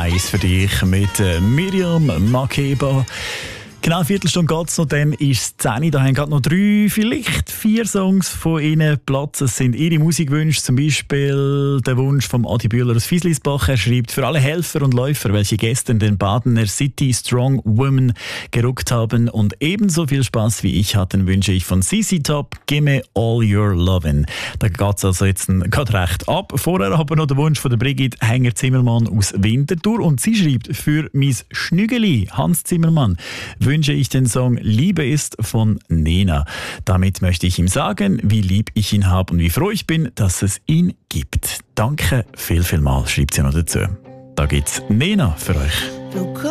1 für dich mit Miriam Makeba. Genau, eine Viertelstunde geht es noch, dann ist es 10 Uhr. Da haben gerade noch 3, vielleicht 4 Songs von Ihnen Platz. Es sind Ihre Musikwünsche, zum Beispiel der Wunsch von Adi Bühler aus Fieslisbach. Er schreibt, für alle Helfer und Läufer, welche gestern den Badener City Strong Women gerückt haben und ebenso viel Spaß wie ich hatten, wünsche ich von CC Top, Gimme All Your Lovin'. Da geht es also jetzt gerade recht ab. Vorher aber noch der Wunsch von der Brigitte Hänger-Zimmermann aus Winterthur und sie schreibt, für mein Schnügeli Hans Zimmermann wünsche ich den Song Liebe ist von Nena. Damit möchte ich ihm sagen, wie lieb ich ihn habe und wie froh ich bin, dass es ihn gibt. Danke vielmals, schreibt sie noch dazu. Da gibt's Nena für euch.